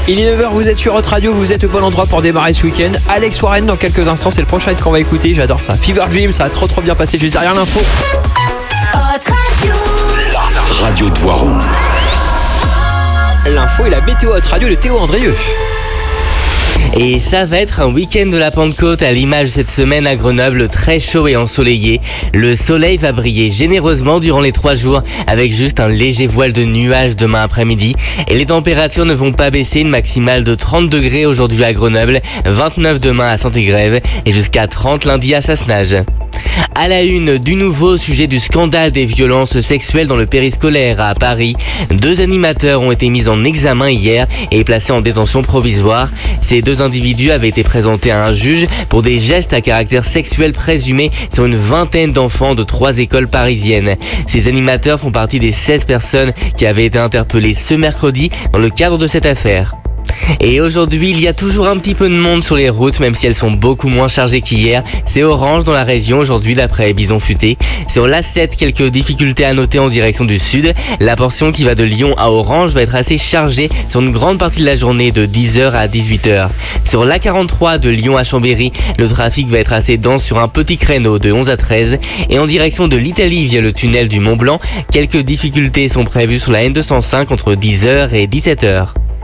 Il est 9h, vous êtes sur Hot Radio, vous êtes au bon endroit pour démarrer ce week-end. Alex Warren dans quelques instants, c'est le prochain hit qu'on va écouter, j'adore ça. Fever Dream, ça a trop bien passé juste derrière l'info. Hot Radio. La radio de Voiron. L'info et la météo Hot Radio de Théo Andrieux. Et ça va être un week-end de la Pentecôte à l'image de cette semaine à Grenoble, très chaud et ensoleillé. Le soleil va briller généreusement durant les 3 jours avec juste un léger voile de nuages demain après-midi. Et les températures ne vont pas baisser, une maximale de 30 degrés aujourd'hui à Grenoble, 29 demain à Saint-Égrève et jusqu'à 30 lundi à Sassenage. À la une, du nouveau sujet du scandale des violences sexuelles dans le périscolaire à Paris. 2 animateurs ont été mis en examen hier et placés en détention provisoire. Ces 2 individus avaient été présentés à un juge pour des gestes à caractère sexuel présumés sur une vingtaine d'enfants de 3 écoles parisiennes. Ces animateurs font partie des 16 personnes qui avaient été interpellées ce mercredi dans le cadre de cette affaire. Et aujourd'hui, il y a toujours un petit peu de monde sur les routes, même si elles sont beaucoup moins chargées qu'hier. C'est orange dans la région aujourd'hui d'après Bison Futé. Sur l'A7, quelques difficultés à noter en direction du sud. La portion qui va de Lyon à Orange va être assez chargée sur une grande partie de la journée de 10h à 18h. Sur l'A43 de Lyon à Chambéry, le trafic va être assez dense sur un petit créneau de 11 à 13. Et en direction de l'Italie via le tunnel du Mont Blanc, quelques difficultés sont prévues sur la N205 entre 10h et 17h.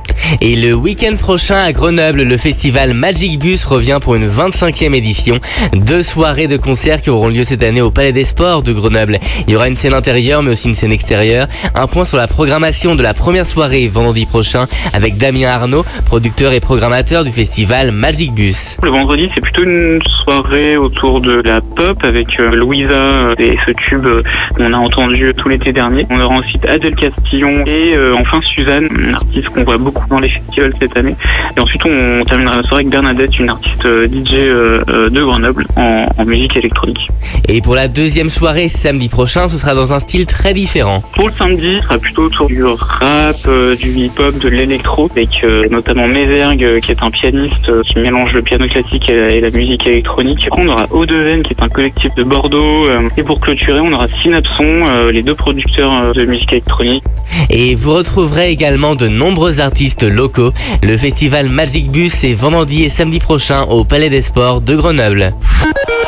Et le week-end prochain à Grenoble, le festival Magic Bus revient pour une 25e édition. 2 soirées de concerts qui auront lieu cette année au Palais des Sports de Grenoble. Il y aura une scène intérieure mais aussi une scène extérieure. Un point sur la programmation de la première soirée vendredi prochain avec Damien Arnaud, producteur et programmateur du festival Magic Bus. Le vendredi, c'est plutôt une soirée autour de la pop avec Louisa et ce tube qu'on a entendu tout l'été dernier. On aura ensuite Adèle Castillon et enfin Suzanne, une artiste qu'on voit beaucoup dans les festivals cette année. Et ensuite, on terminera la soirée avec Bernadette, une artiste DJ de Grenoble en musique électronique. Et pour la 2e soirée samedi prochain, ce sera dans un style très différent. Pour le samedi, ce sera plutôt autour du rap, du hip-hop, de l'électro, avec notamment Mézergue, qui est un pianiste qui mélange le piano classique et la musique électronique. On aura Eau-de-Veine, qui est un collectif de Bordeaux. Et pour clôturer, on aura Synapson, les 2 producteurs de musique électronique. Et vous retrouverez également de nombreux artistes locaux. Le festival Magic Bus est vendredi et samedi prochain au Palais des Sports de Grenoble.